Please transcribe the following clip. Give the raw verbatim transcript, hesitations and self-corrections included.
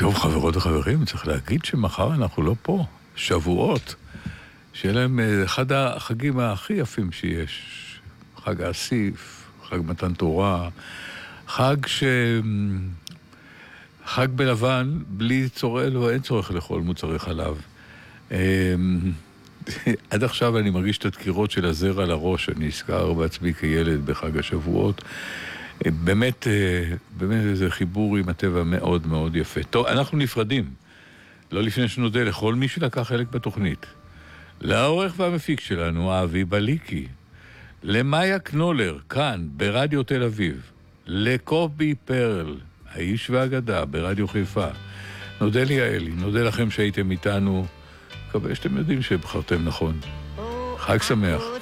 טוב, חברות וחברים, צריך להגיד שמחר אנחנו לא פה. שבועות. שיהיה להם אחד החגים הכי יפים שיש. חג האסיף, חג מתן תורה, חג ש... חג בלבן, בלי צורל או אין צורך לאכול מוצרי חלב. עד עכשיו אני מרגיש את הדקירות של הזרע על הראש, אני אזכר בעצמי כילד בחג השבועות. באמת, באמת זה חיבור עם הטבע מאוד מאוד יפה. טוב, אנחנו נפרדים. לא לפני שנודה לכל מי שלקח חלק בתוכנית. לעורך והמפיק שלנו, אבי בליקי. למאיה קנולר, כאן, ברדיו תל אביב. לקובי פרל, האיש והאגדה, ברדיו חיפה. נודה לי יעלי, נודה לכם שהייתם איתנו. מקווה שאתם יודעים שבחרתם נכון. חג שמח.